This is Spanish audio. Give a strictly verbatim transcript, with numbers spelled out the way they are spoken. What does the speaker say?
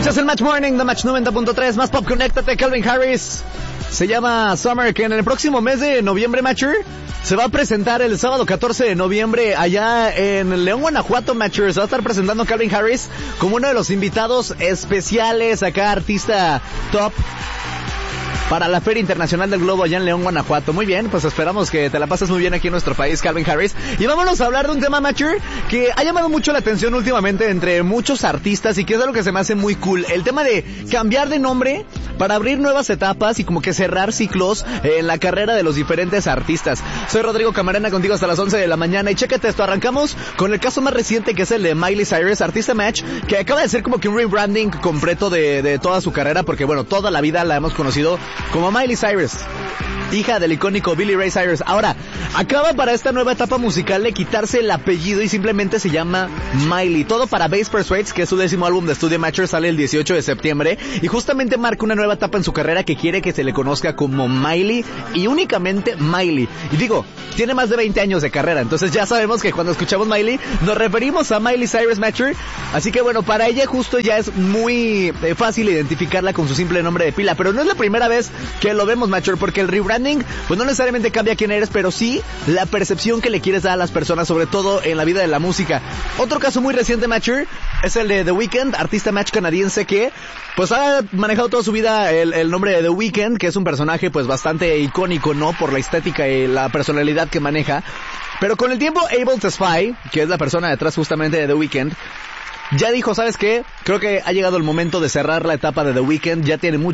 Escuchas el Match Morning de Match noventa punto tres, más pop, conéctate. Calvin Harris se llama Summer, que en el próximo mes de noviembre, Matcher, se va a presentar el sábado catorce de noviembre allá en León, Guanajuato, Matcher. Se va a estar presentando Calvin Harris como uno de los invitados especiales, acá artista top para la Feria Internacional del Globo allá en León, Guanajuato. Muy bien, pues esperamos que te la pases muy bien aquí en nuestro país, Calvin Harris. Y vámonos a hablar de un tema, Matcher, que ha llamado mucho la atención últimamente entre muchos artistas y que es algo que se me hace muy cool. El tema de cambiar de nombre para abrir nuevas etapas y como que cerrar ciclos en la carrera de los diferentes artistas. Soy Rodrigo Camarena, contigo hasta las once de la mañana y chécate esto. Arrancamos con el caso más reciente, que es el de Miley Cyrus, artista Match, que acaba de hacer como que un rebranding completo de, de toda su carrera, porque bueno, toda la vida la hemos conocido como Miley Cyrus, hija del icónico Billy Ray Cyrus. Ahora, acaba para esta nueva etapa musical de quitarse el apellido y simplemente se llama Miley. Todo para Bass Persuades, que es su décimo álbum de estudio. Matcher sale el dieciocho de septiembre y justamente marca una nueva etapa en su carrera que quiere que se le conozca como Miley y únicamente Miley. Y digo, tiene más de veinte años de carrera, entonces ya sabemos que cuando escuchamos Miley nos referimos a Miley Cyrus, Matcher. Así que bueno, para ella justo ya es muy eh, fácil identificarla con su simple nombre de pila, pero no es la primera vez que lo vemos, Matcher, porque el rebranding pues no necesariamente cambia quién eres, pero sí la percepción que le quieres dar a las personas, sobre todo en la vida de la música. Otro caso muy reciente, Matcher, es el de The Weeknd, artista Match canadiense que pues ha manejado toda su vida el, el nombre de The Weeknd, que es un personaje pues bastante icónico, ¿no? Por la estética y la personalidad que maneja. Pero con el tiempo, Abel Tesfaye, que es la persona detrás justamente de The Weeknd, ya dijo, ¿sabes qué? Creo que ha llegado el momento de cerrar la etapa de The Weeknd, ya tiene mucho